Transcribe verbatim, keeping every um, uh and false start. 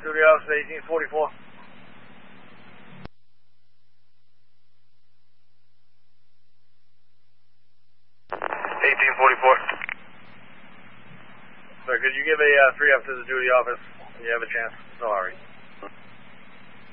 duty officer, eighteen forty-four. eighteen forty-four. Sir, could you give a uh, three up to the duty office when you have a chance? No hurry.